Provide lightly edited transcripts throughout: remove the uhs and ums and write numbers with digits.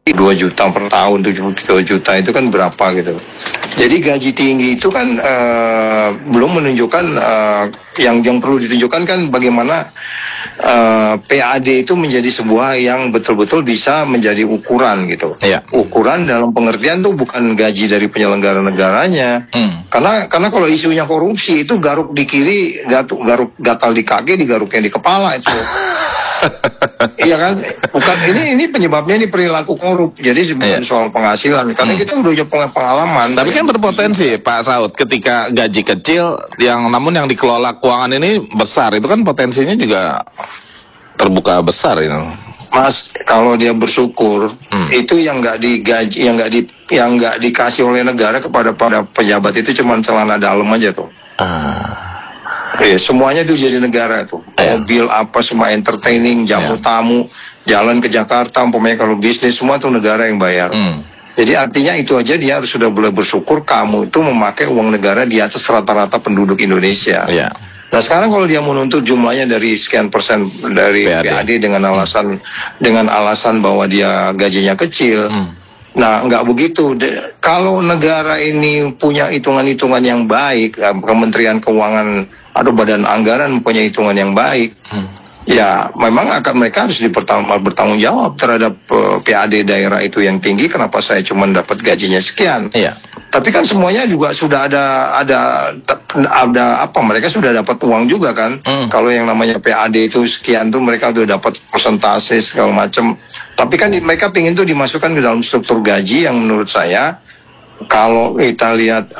2 juta per tahun, 72 juta itu kan berapa gitu. Jadi gaji tinggi itu kan belum menunjukkan yang perlu ditunjukkan kan bagaimana PAD itu menjadi sebuah yang betul-betul bisa menjadi ukuran gitu. Iya. Ukuran dalam pengertian tuh bukan gaji dari penyelenggara negaranya. Karena kalau isunya korupsi itu garuk di kiri, garuk gatal di kaki, digaruknya di kepala itu. Iya kan, bukan ini penyebabnya ini perilaku korup. Jadi bukan soal penghasilan, karena kita udah punya pengalaman. Tapi kan berpotensi Pak Saud ketika gaji kecil namun yang dikelola keuangan ini besar, itu kan potensinya juga terbuka besar itu. Mas, kalau dia bersyukur, itu yang nggak digaji, yang nggak dikasih oleh negara kepada pejabat itu cuma celana dalam aja tuh. Ya, semuanya itu jadi negara tuh. Mobil apa semua entertaining, jamu tamu, jalan ke Jakarta, umpamanya kalau bisnis semua tuh negara yang bayar. Jadi artinya itu aja dia harus sudah boleh bersyukur kamu itu memakai uang negara di atas rata-rata penduduk Indonesia. Nah sekarang kalau dia menuntut jumlahnya dari sekian persen dari PAD dengan alasan bahwa dia gajinya kecil. Nah, nggak begitu. Kalau negara ini punya hitungan-hitungan yang baik, Kementerian Keuangan atau Badan Anggaran punya hitungan yang baik, ya memang mereka harus bertanggung jawab terhadap PAD daerah itu yang tinggi. Kenapa saya cuma dapat gajinya sekian? Tapi kan semuanya juga sudah ada apa? Mereka sudah dapat uang juga kan? Kalau yang namanya PAD itu sekian tuh mereka sudah dapat persentase segala macam. Tapi kan mereka pingin tuh dimasukkan ke dalam struktur gaji yang menurut saya kalau kita lihat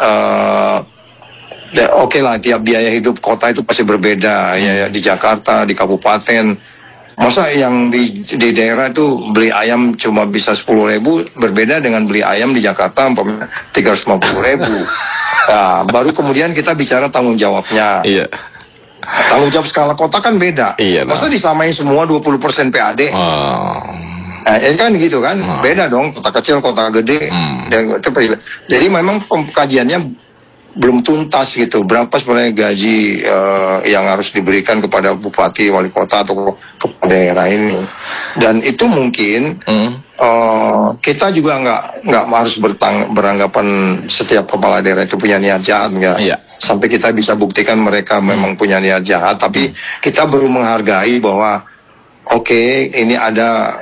oke lah, tiap biaya hidup kota itu pasti berbeda ya di Jakarta, di kabupaten. Masa yang di daerah itu beli ayam cuma bisa 10.000 berbeda dengan beli ayam di Jakarta 350.000. Nah, baru kemudian kita bicara tanggung jawabnya. Tanggung jawab skala kota kan beda. Masa disamain semua 20% PAD? Nah, ini kan gitu kan, beda dong, kota kecil, kota gede. Jadi memang pengkajiannya belum tuntas gitu, berapa sebenarnya gaji yang harus diberikan kepada bupati, wali kota atau kepada daerah ini. Dan itu mungkin kita juga nggak harus beranggapan setiap kepala daerah itu punya niat jahat, nggak. Sampai kita bisa buktikan mereka memang punya niat jahat, tapi kita baru menghargai bahwa oke, ini ada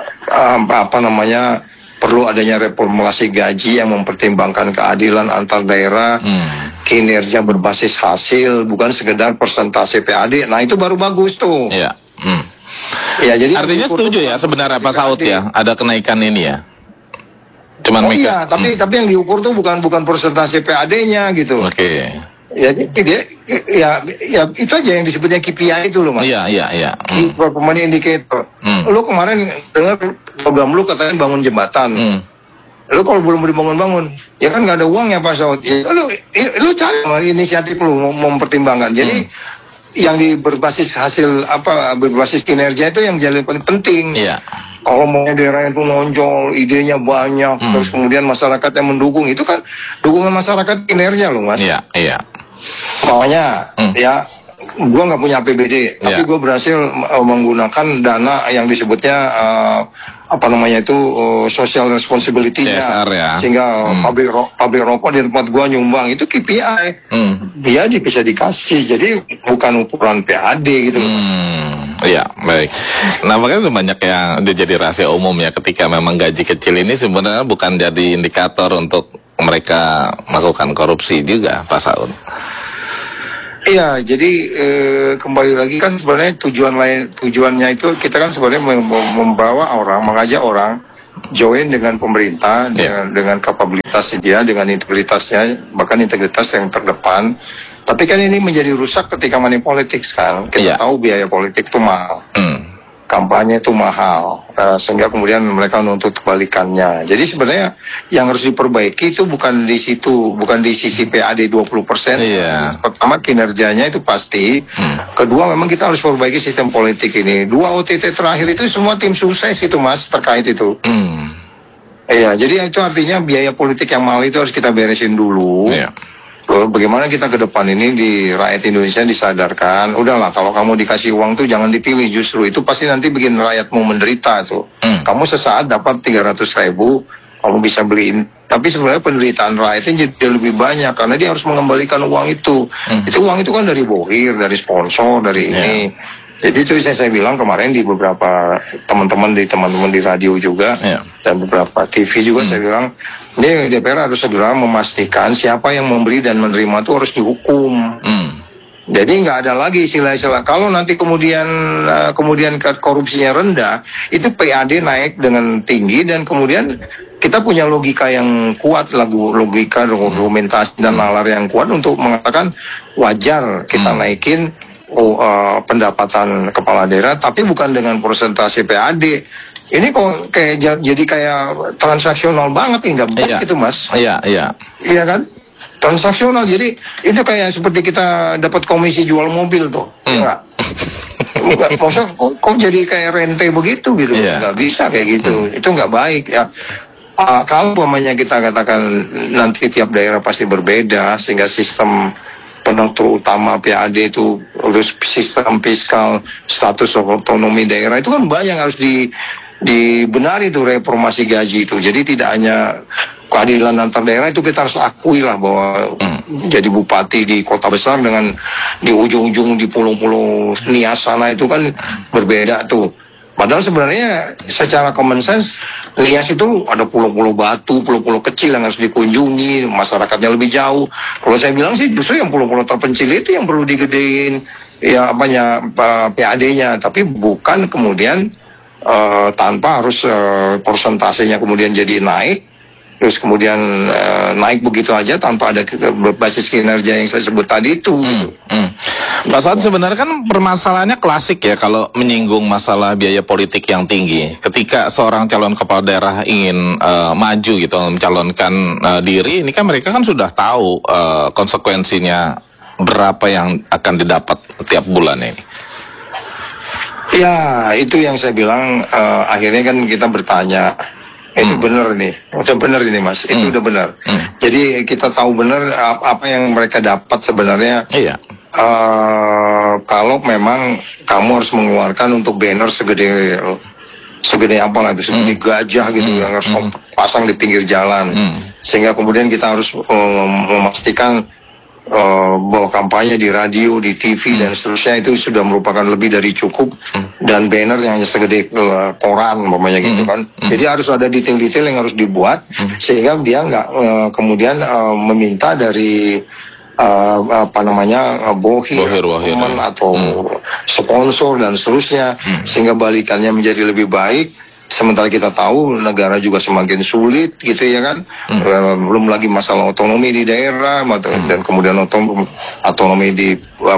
perlu adanya reformulasi gaji yang mempertimbangkan keadilan antar daerah, kinerja berbasis hasil, bukan sekedar persentase PAD. Nah itu baru bagus tuh. Ya, jadi artinya setuju ya sebenarnya Pak Saud ya, ada kenaikan ini ya. Cuman tapi yang diukur tuh bukan persentase PAD-nya gitu. Ya itu aja yang disebutnya KPI itu loh Mas. Key Performance Indicator. Lu kemarin dengar program lu katanya bangun jembatan. Lu kalau belum dibangun-bangun, ya kan nggak ada uangnya Pak Saud. Ya, lu cari inisiatif lu mempertimbangkan. Jadi yang berbasis hasil berbasis kinerja itu yang jadi paling penting. Kalau mau daerah itu nonjol, idenya banyak, terus kemudian masyarakat yang mendukung, itu kan dukungan masyarakat kinerja loh Mas. Makanya ya gue nggak punya APBD, tapi gue berhasil menggunakan dana yang disebutnya social responsibility-nya, sehingga pabrik rokok di tempat gue nyumbang itu KPI, dia bisa dikasih, jadi bukan ukuran PAD gitu. Baik. Nah makanya banyak yang jadi rahasia umum ya, ketika memang gaji kecil ini sebenarnya bukan jadi indikator untuk mereka melakukan korupsi juga Pak Saud. Iya, jadi kembali lagi kan sebenarnya tujuannya itu kita kan sebenarnya mengajak orang join dengan pemerintah, dengan kapabilitas dia, dengan integritasnya, bahkan integritas yang terdepan. Tapi kan ini menjadi rusak ketika money politics kan. Kita tahu biaya politik itu mahal. Kampanye itu mahal, sehingga kemudian mereka menuntut kebalikannya. Jadi sebenarnya yang harus diperbaiki itu bukan di sisi PAD 20%. Pertama kinerjanya itu pasti. Kedua memang kita harus perbaiki sistem politik ini. 2 OTT terakhir itu semua tim sukses itu Mas terkait itu. Jadi itu artinya biaya politik yang mahal itu harus kita beresin dulu. bagaimana kita ke depan ini di rakyat Indonesia disadarkan, udahlah kalau kamu dikasih uang tuh jangan dipilih, justru itu pasti nanti bikin rakyatmu menderita tuh. Kamu sesaat dapat 300.000, kamu bisa beliin, tapi sebenarnya penderitaan rakyatnya jadi lebih banyak karena dia harus mengembalikan uang itu. Itu uang itu kan dari bohir, dari sponsor, dari ini. Jadi itu saya bilang kemarin di beberapa teman-teman di radio juga dan beberapa TV juga saya bilang, ini DPR harus segera memastikan siapa yang memberi dan menerima itu harus dihukum. Jadi nggak ada lagi istilah-istilah kalau nanti kemudian korupsinya rendah, itu PAD naik dengan tinggi dan kemudian kita punya logika yang kuat, logika argumentasi dan nalar yang kuat untuk mengatakan wajar kita naikin pendapatan kepala daerah, tapi bukan dengan persentase PAD. Ini kok jadi kayak transaksional banget nih, nggak baik itu Mas. Iya kan? Transaksional, jadi itu kayak seperti kita dapat komisi jual mobil tuh, enggak? Maksudnya kok jadi kayak rente begitu gitu, nggak bisa kayak gitu, itu nggak baik ya. Kalau umpamanya kita katakan nanti tiap daerah pasti berbeda sehingga sistem penentu utama PAD itu harus sistem fiskal, status otonomi daerah itu kan banyak harus dibenari tuh reformasi gaji itu. Jadi tidak hanya keadilan antar daerah, itu kita harus akui lah bahwa jadi bupati di kota besar dengan di ujung-ujung di pulau-pulau Nias sana itu kan berbeda tuh. Padahal sebenarnya secara common sense Nias itu ada pulau-pulau batu, pulau-pulau kecil yang harus dikunjungi, masyarakatnya lebih jauh. Kalau saya bilang sih justru yang pulau-pulau terpencil itu yang perlu digedein ya PAD-nya, tapi bukan kemudian tanpa harus persentasenya kemudian jadi naik. Terus kemudian naik begitu aja tanpa ada basis kinerja yang saya sebut tadi itu. Pak Saud, sebenarnya kan permasalahannya klasik ya kalau menyinggung masalah biaya politik yang tinggi. Ketika seorang calon kepala daerah ingin maju gitu, mencalonkan diri, ini kan mereka kan sudah tahu konsekuensinya berapa yang akan didapat tiap bulan ini. Ya, itu yang saya bilang akhirnya kan kita bertanya. Itu benar nih, udah benar ini Mas, itu udah benar. Jadi kita tahu benar apa yang mereka dapat sebenarnya. Kalau memang kamu harus mengeluarkan untuk banner segede apa lah itu, segede gajah gitu yang harus pasang di pinggir jalan, sehingga kemudian kita harus memastikan bahwa kampanye di radio, di TV dan seterusnya itu sudah merupakan lebih dari cukup, dan banner yang hanya segede koran umpamanya gitu kan. Jadi harus ada detail-detail yang harus dibuat sehingga dia nggak kemudian meminta dari bohir atau sponsor dan seterusnya, sehingga balikannya menjadi lebih baik. Sementara kita tahu negara juga semakin sulit gitu ya kan, belum lagi masalah otonomi di daerah dan kemudian otonomi di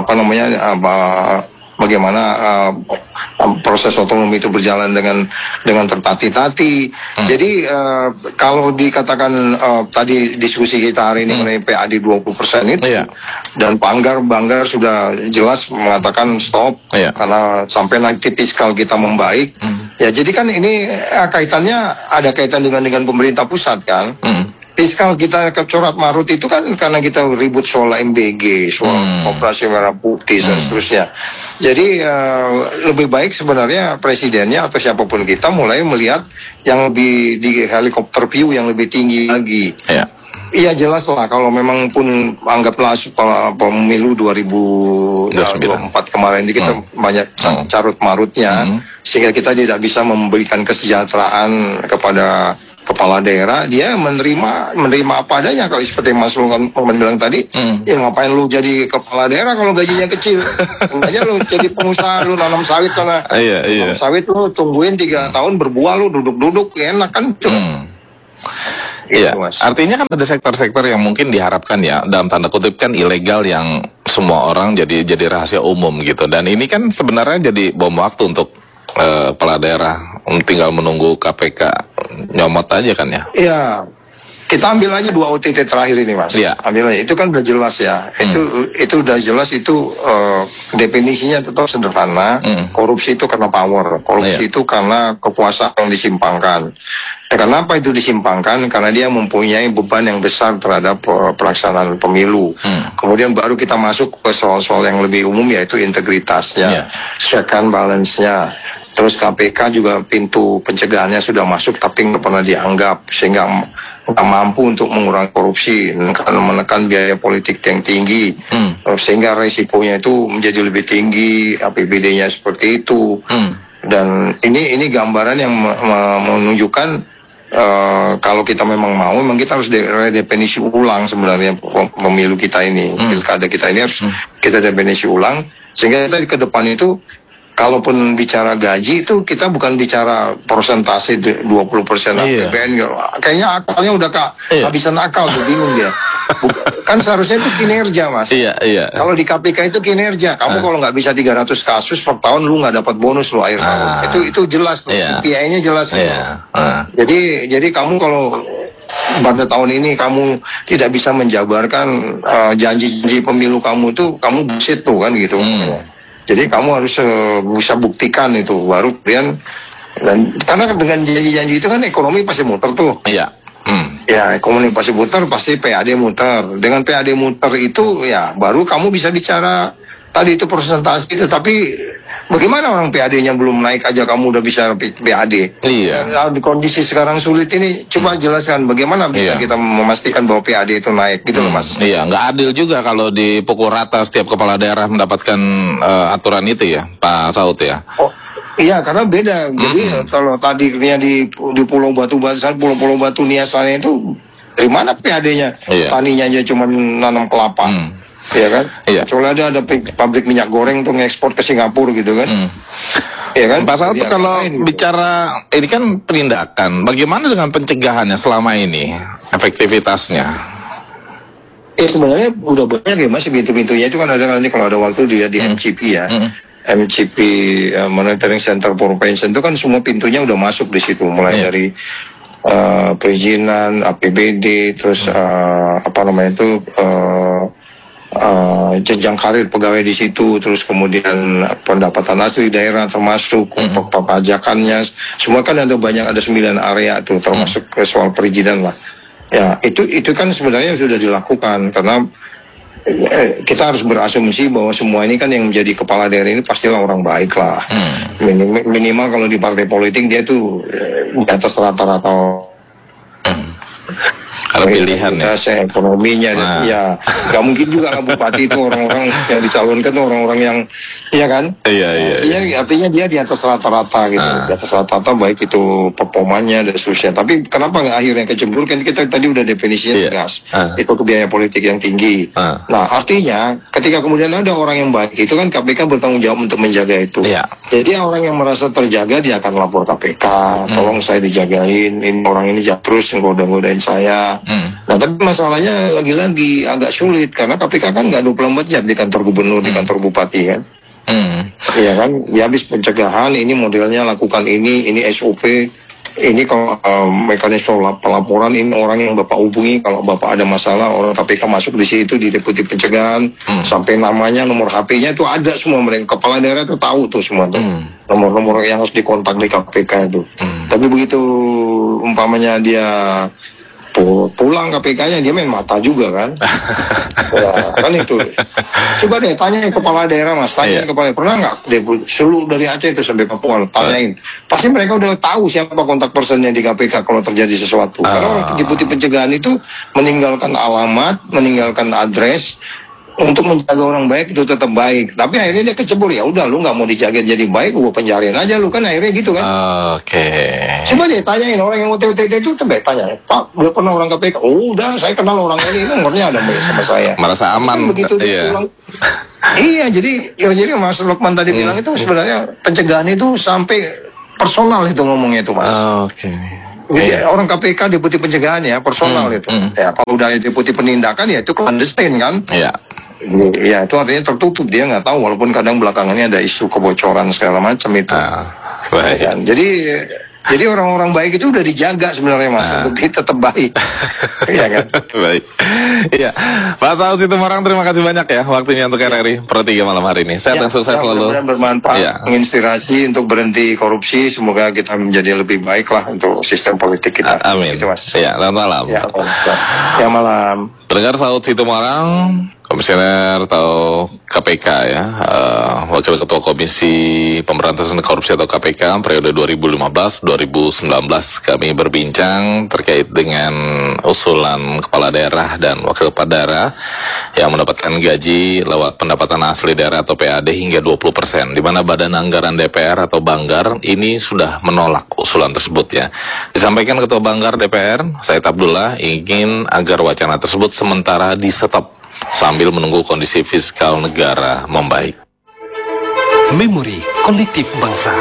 bagaimana proses otonomi itu berjalan dengan tertati-tati. Jadi kalau dikatakan tadi diskusi kita hari ini mengenai PAD 20% itu, dan Banggar sudah jelas mengatakan stop karena sampai nanti fiskal kita membaik. Ya jadi kan ini kaitannya ada kaitan dengan pemerintah pusat kan. Fiskal kita ke corak marut itu kan karena kita ribut soal MBG, soal operasi merah putih dan seterusnya. Jadi lebih baik sebenarnya presidennya atau siapapun kita mulai melihat yang lebih di helikopter view yang lebih tinggi lagi. Iya jelas lah kalau memang pun anggaplah pemilu 2024 kemarin ini kita banyak carut marutnya, sehingga kita tidak bisa memberikan kesejahteraan kepada kepala daerah. Dia menerima apa adanya. Kalau seperti Mas Lukman bilang tadi, ya ngapain lu jadi kepala daerah kalau gajinya kecil? Aja lu jadi pengusaha, lu nanam sawit sana. Nanam sawit lu tungguin 3 tahun berbuah, lu duduk-duduk enak kan. Iya, artinya kan ada sektor-sektor yang mungkin diharapkan ya, dalam tanda kutip kan ilegal, yang semua orang jadi rahasia umum gitu. Dan ini kan sebenarnya jadi bom waktu untuk kepala daerah, tinggal menunggu KPK nyomot aja kan ya. Iya, Kita ambil aja 2 OTT terakhir ini, Mas. Iya. Ambil aja. Itu kan udah jelas ya. Itu udah jelas, itu definisinya tetap sederhana. Korupsi itu karena power. Korupsi itu karena kekuasaan yang disimpangkan. Kenapa itu disimpangkan? Karena dia mempunyai beban yang besar terhadap pelaksanaan pemilu. Kemudian baru kita masuk ke soal-soal yang lebih umum, yaitu integritasnya, check and balance-nya. Terus KPK juga pintu pencegahannya sudah masuk tapi nggak pernah dianggap, sehingga nggak mampu untuk mengurangi korupsi, menekan biaya politik yang tinggi, sehingga resikonya itu menjadi lebih tinggi, APBD-nya seperti itu. Dan ini gambaran yang menunjukkan kalau kita memang mau, memang kita harus redefinisi ulang sebenarnya pemilu kita ini, pilkada kita ini harus kita definisi ulang, sehingga kita ke depan itu kalaupun bicara gaji itu kita bukan bicara persentase 20% APBN. Kayaknya akalnya udah kehabisan akal tuh, bingung dia. Kan seharusnya itu kinerja, Mas. Kalau di KPK itu kinerja. Kamu kalau nggak bisa 300 kasus per tahun, lu nggak dapat bonus lu akhir tahun. Itu jelas tuh. KPI-nya jelas. Jadi kamu kalau pada tahun ini kamu tidak bisa menjabarkan janji-janji pemilu kamu itu, kamu bullshit tuh kan gitu. Jadi kamu harus bisa buktikan itu, baru kemudian, dan karena dengan janji-janji itu kan ekonomi pasti muter tuh. Ya, ekonomi pasti muter, pasti PAD muter. Dengan PAD muter itu ya baru kamu bisa bicara tadi itu persentase itu. Tapi bagaimana orang PAD-nya belum naik aja kamu udah bisa PAD? Di kondisi sekarang sulit ini, coba jelaskan bagaimana bisa kita memastikan bahwa PAD itu naik gitu loh, Mas. Nggak adil juga kalau dipukul rata setiap kepala daerah mendapatkan aturan itu ya, Pak Saud ya. Iya, karena beda. Jadi kalau tadinya di Pulau Batu Pulau Batu Niasannya itu dari mana PAD-nya? Taninya aja cuma nanam kelapa. Iya kan? Soalnya ada pabrik minyak goreng tuh ngekspor ke Singapura gitu kan. Iya kan? Pak Saud, kalau bicara ini kan penindakan, bagaimana dengan pencegahannya selama ini, efektivitasnya? Sebenarnya udah banyak ya, Mas, pintu-pintunya itu kan ada nanti kalau ada waktu dia di MCP ya. MCP Monitoring Center for Prevention itu kan semua pintunya udah masuk di situ, mulai dari perizinan, APBD, terus jenjang karir pegawai di situ, terus kemudian pendapatan asli daerah termasuk perpajakannya, semua kan ada 9 area tuh, termasuk ke soal perizinan lah. Ya, itu kan sebenarnya sudah dilakukan karena kita harus berasumsi bahwa semua ini kan yang menjadi kepala daerah ini pastilah orang baik lah. Minimal kalau di partai politik dia tuh di atas rata-rata. Kalau pilihan ya, ekonominya ya nggak mungkin juga lah bupati itu orang-orang yang dicalonkan tuh orang-orang yang kan artinya dia di atas rata-rata gitu, di atas rata-rata baik itu performanya dan seterusnya. Tapi kenapa nggak akhirnya kecebur? Kan kita tadi udah definisinya tegas, itu ke biaya politik yang tinggi. Nah artinya ketika kemudian ada orang yang baik itu kan KPK bertanggung jawab untuk menjaga itu. Jadi orang yang merasa terjaga dia akan lapor KPK, tolong saya dijagain, ini orang ini terus ngoda-ngodain saya. Nah tapi masalahnya lagi-lagi agak sulit karena KPK kan nggak 24 jam di kantor gubernur, di kantor bupati kan. Iya kan, ya habis pencegahan, ini modelnya lakukan ini SOP, ini kalau mekanisme pelaporan, ini orang yang Bapak hubungi kalau Bapak ada masalah, orang KPK masuk di situ di deputi pencegahan, sampai namanya, nomor HP-nya itu ada semua, mereka kepala daerah itu tahu tuh semua tuh. Nomor-nomor yang harus dikontak di KPK itu. Tapi begitu umpamanya dia pulang KPK-nya, dia main mata juga kan. Kan itu. Coba deh tanyain kepala daerah, Mas, tanyain kepala, pernah nggak seluruh dari Aceh itu sampai Papua, tanyain. Pasti mereka udah tahu siapa kontak personnya di KPK kalau terjadi sesuatu. Karena orang deputi pencegahan itu meninggalkan alamat, meninggalkan address untuk menjaga orang baik itu tetap baik. Tapi akhirnya dia kecebur, ya udah lu nggak mau dijaga jadi baik, gua penjarain aja lu kan, akhirnya gitu kan. Coba deh tanyain orang yang OTT itu, coba tanya, Pak, udah pernah orang KPK? Oh udah, saya kenal orang ini, nomornya ada sama saya. Merasa aman. Kan begitu dia pulang. Iya, jadi Mas Lukman tadi bilang itu sebenarnya pencegahan itu sampai personal itu ngomongnya itu, Mas. Jadi orang KPK deputi pencegahan ya, personal itu. Ya kalau udah deputi penindakan ya itu clandestine kan. Ya itu artinya tertutup, dia nggak tahu, walaupun kadang belakangannya ada isu kebocoran segala macam itu. Jadi Jadi orang-orang baik itu udah dijaga sebenarnya Mas, untuk kita tetap baik. Iya kan? Baik. Iya. Pak Saud Situmorang, terima kasih banyak ya waktunya untuk RRI Pro 3 malam hari ini. Sehat dan sukses selalu. Mudah-mudahan bermanfaat, menginspirasi untuk berhenti korupsi. Semoga kita menjadi lebih baik lah untuk sistem politik kita. Amin. Itu Mas. Ya, selamat malam. Ya malam. Pendengar Saud Situmorang, Komisioner atau KPK ya, Wakil Ketua Komisi Pemberantasan Korupsi atau KPK periode 2015-2019 kami berbincang terkait dengan usulan kepala daerah dan wakil kepala daerah yang mendapatkan gaji lewat pendapatan asli daerah atau PAD hingga 20%, di mana Badan Anggaran DPR atau Banggar ini sudah menolak usulan tersebut ya. Disampaikan Ketua Banggar DPR, Said Abdullah, ingin agar wacana tersebut sementara di-stop sambil menunggu kondisi fiskal negara membaik. Memori kolektif bangsa.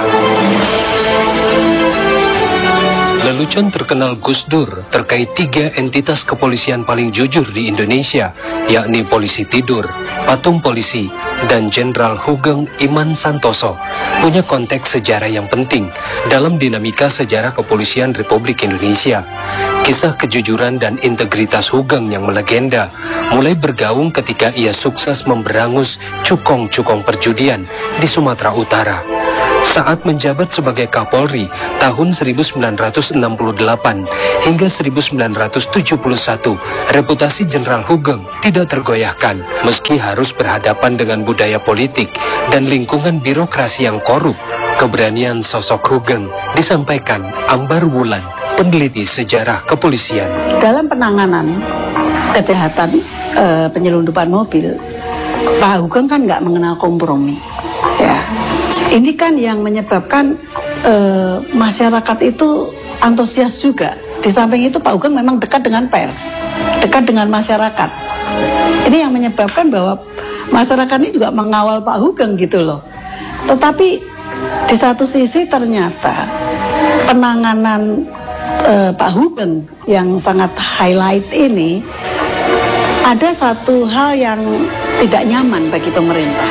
Lelucon terkenal Gus Dur terkait 3 entitas kepolisian paling jujur di Indonesia, yakni polisi tidur, patung polisi, dan Jenderal Hugeng Iman Santoso, punya konteks sejarah yang penting dalam dinamika sejarah kepolisian Republik Indonesia. Kisah kejujuran dan integritas Hugeng yang melegenda mulai bergaung ketika ia sukses memberangus cukong-cukong perjudian di Sumatera Utara. Saat menjabat sebagai Kapolri tahun 1968 hingga 1971, reputasi Jenderal Hugeng tidak tergoyahkan meski harus berhadapan dengan budaya politik dan lingkungan birokrasi yang korup. Keberanian sosok Hugeng disampaikan Ambar Wulan, peneliti sejarah kepolisian. Dalam penanganan kejahatan penyelundupan mobil, Pak Hugeng kan nggak mengenal kompromi. Ya, ini kan yang menyebabkan masyarakat itu antusias juga. Di samping itu Pak Hugeng memang dekat dengan pers, dekat dengan masyarakat. Ini yang menyebabkan bahwa masyarakat ini juga mengawal Pak Hugeng gitu loh. Tetapi di satu sisi ternyata penanganan Pak Hugeng yang sangat highlight ini ada satu hal yang tidak nyaman bagi pemerintah.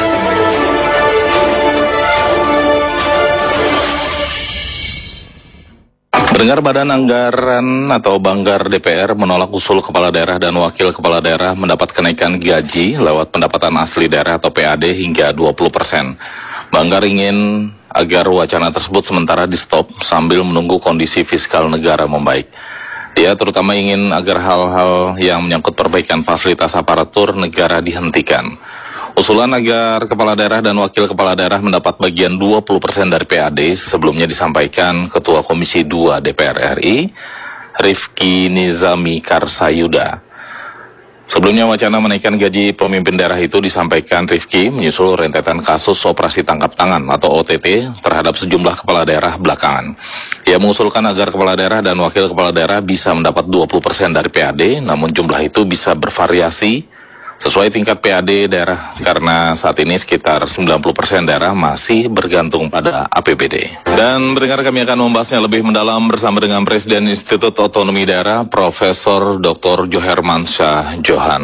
Pendengar, Badan Anggaran atau Banggar DPR menolak usul kepala daerah dan wakil kepala daerah mendapat kenaikan gaji lewat pendapatan asli daerah atau PAD hingga 20%. Banggar ingin agar wacana tersebut sementara di-stop sambil menunggu kondisi fiskal negara membaik. Dia terutama ingin agar hal-hal yang menyangkut perbaikan fasilitas aparatur negara dihentikan. Usulan agar kepala daerah dan wakil kepala daerah mendapat bagian 20% dari PAD sebelumnya disampaikan Ketua Komisi 2 DPR RI, Rifki Nizami Karsayuda. Sebelumnya wacana menaikkan gaji pemimpin daerah itu disampaikan Rifki menyusul rentetan kasus operasi tangkap tangan atau OTT terhadap sejumlah kepala daerah belakangan. Ia mengusulkan agar kepala daerah dan wakil kepala daerah bisa mendapat 20% dari PAD, namun jumlah itu bisa bervariasi sesuai tingkat PAD daerah karena saat ini sekitar 90% daerah masih bergantung pada APBD. Dan pendengar, kami akan membahasnya lebih mendalam bersama dengan Presiden Institut Otonomi Daerah Profesor Dr. Johermansyah Johan.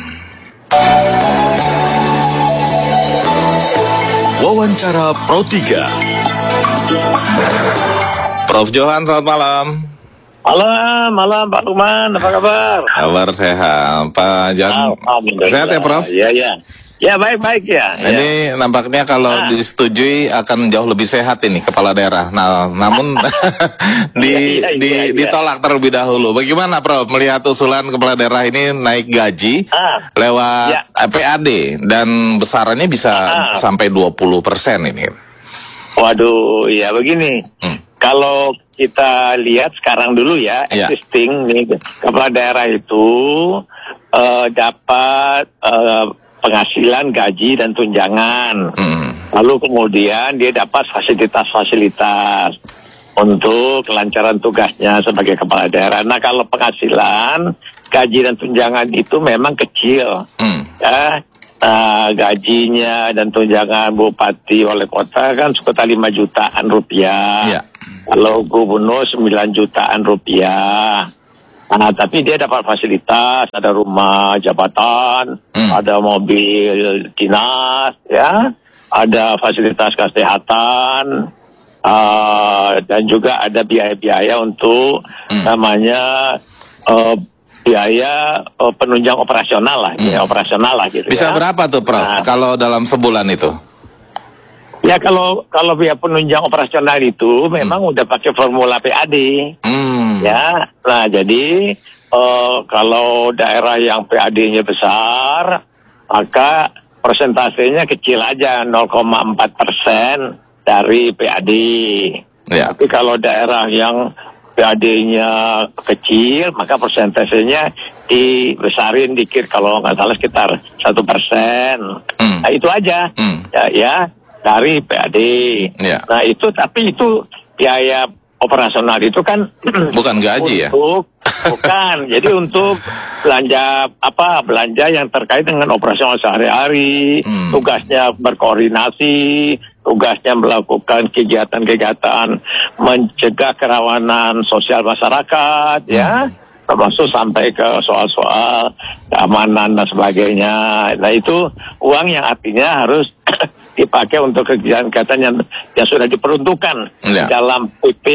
Wawancara Pro 3. Prof. Johan, selamat malam. Malam Pak Lukman, apa kabar? Kabar sehat, Pak Jan. Sehat ya, Prof? Iya. Ya, baik-baik ya. Ini nampaknya kalau disetujui akan jauh lebih sehat ini kepala daerah. Nah, namun ditolak terlebih dahulu. Bagaimana, Prof, melihat usulan kepala daerah ini naik gaji lewat PAD dan besarannya bisa sampai 20% ini? Waduh, ya begini. Kalau kita lihat sekarang dulu ya, existing nih, kepala daerah itu dapat penghasilan, gaji dan tunjangan. Lalu kemudian dia dapat fasilitas-fasilitas untuk kelancaran tugasnya sebagai kepala daerah. Nah, kalau penghasilan, gaji dan tunjangan itu memang kecil. Ya. Gajinya dan tunjangan bupati wali kota kan sekitar 5 jutaan rupiah. Kalau gubernur 9 jutaan rupiah. Nah, tapi dia dapat fasilitas, ada rumah jabatan, ada mobil dinas, ya, ada fasilitas kesehatan, Dan juga ada biaya-biaya untuk namanya biaya penunjang operasional lah, biaya operasional lah gitu. Bisa berapa tuh Prof? Kalau dalam sebulan itu? Ya kalau biaya penunjang operasional itu memang udah pakai formula PAD. Ya, nah jadi kalau daerah yang PAD-nya besar, maka persentasenya kecil aja, 0,4% dari PAD. Ya. Tapi kalau daerah yang PAD-nya kecil, maka persentasenya dibesarin dikit, kalau nggak salah sekitar 1%. Nah itu aja, ya dari PAD. Ya. Nah itu, tapi itu biaya operasional itu kan bukan gaji untuk, ya? Bukan. Jadi untuk belanja yang terkait dengan operasional sehari-hari, tugasnya berkoordinasi, tugasnya melakukan kegiatan-kegiatan mencegah kerawanan sosial masyarakat, ya, termasuk sampai ke soal-soal keamanan dan sebagainya. Nah itu uang yang artinya harus dipakai untuk kegiatan-kegiatan yang sudah diperuntukkan dalam PP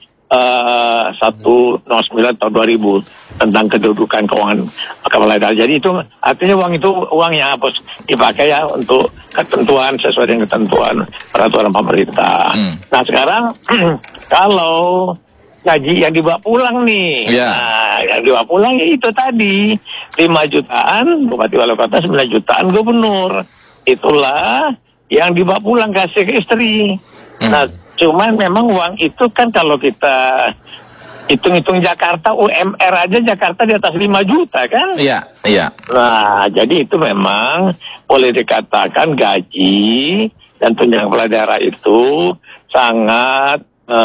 109 tahun 2000 tentang kedudukan keuangan kepala daerah. Jadi itu artinya uang yang harus dipakai ya untuk ketentuan sesuai dengan ketentuan peraturan pemerintah. Nah sekarang kalau gaji yang dibawa pulang nih, nah yang dibawa pulang itu tadi 5 jutaan bupati wali kota, 9 jutaan gubernur. Itulah yang dibawa pulang kasih ke istri. Nah, cuman memang uang itu kan kalau kita hitung-hitung Jakarta, UMR aja Jakarta di atas 5 juta kan? Iya, iya. Nah, jadi itu memang boleh dikatakan gaji dan tunjangan kepala daerah itu sangat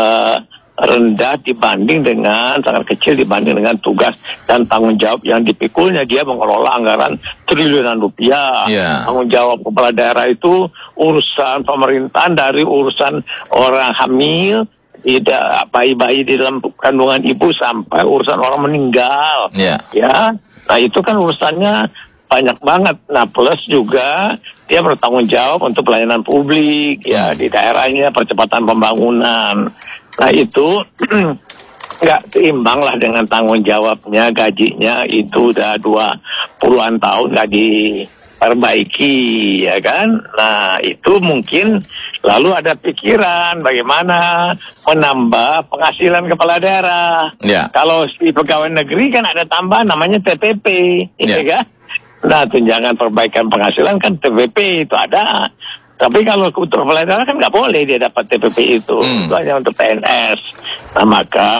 rendah sangat kecil dibanding dengan tugas dan tanggung jawab yang dipikulnya. Dia mengelola anggaran triliunan rupiah. Tanggung jawab kepala daerah itu urusan pemerintahan, dari urusan orang hamil, tidak bayi-bayi di dalam kandungan ibu, sampai urusan orang meninggal. Ya, nah itu kan urusannya banyak banget. Nah plus juga dia bertanggung jawab untuk pelayanan publik ya di daerahnya, percepatan pembangunan. Nah itu nggak seimbang lah dengan tanggung jawabnya, gajinya itu udah 20-an tahun nggak diperbaiki, ya kan? Nah itu mungkin lalu ada pikiran bagaimana menambah penghasilan kepala daerah. Kalau di pegawai negeri kan ada tambahan namanya TPP, ya kan? Nah tunjangan perbaikan penghasilan kan TPP itu ada. Tapi kalau untuk kepala daerah kan nggak boleh dia dapat TPP itu hanya untuk PNS. Nah maka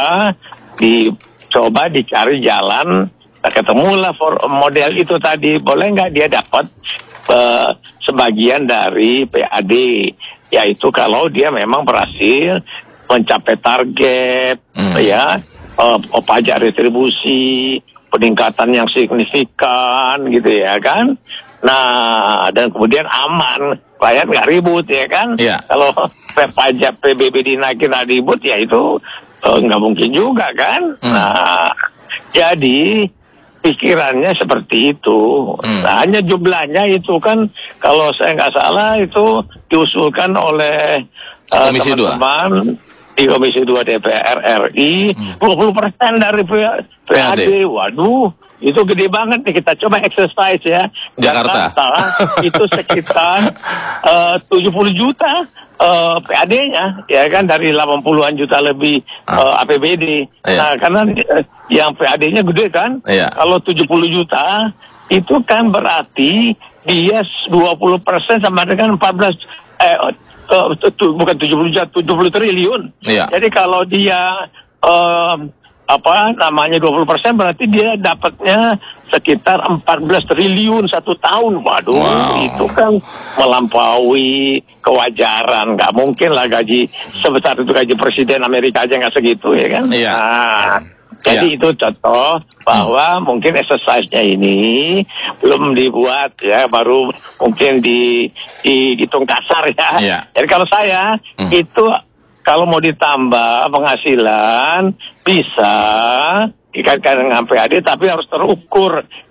dicoba dicari jalan, ketemulah model itu tadi, boleh nggak dia dapat sebagian dari PAD, yaitu kalau dia memang berhasil mencapai target, pajak retribusi, peningkatan yang signifikan gitu ya kan. Nah dan kemudian aman, rakyat nggak ribut ya kan. Kalau pajak PBB dinaikin nggak ribut ya itu nggak mungkin juga kan. Nah jadi pikirannya seperti itu. Nah, hanya jumlahnya itu kan kalau saya nggak salah itu diusulkan oleh teman-teman di Komisi 2 DPR RI 20% dari PAD. Waduh, itu gede banget nih. Kita coba exercise ya. Jakarta itu sekitar 70 juta PAD-nya, ya kan, dari 80-an juta lebih APBD. Nah, karena yang PAD-nya gede kan. Kalau 70 juta itu kan berarti dia 20% sama dengan 70 triliun. Jadi kalau dia 20% berarti dia dapatnya sekitar 14 triliun satu tahun. Waduh, itu kan melampaui kewajaran. Nggak mungkin lah gaji sebesar itu, gaji presiden Amerika aja nggak segitu ya kan. Nah, jadi itu contoh bahwa mungkin exercise-nya ini belum dibuat ya, baru mungkin dihitung kasar ya. Jadi kalau saya itu kalau mau ditambah penghasilan bisa dikaitkan dengan PAD, tapi harus terukur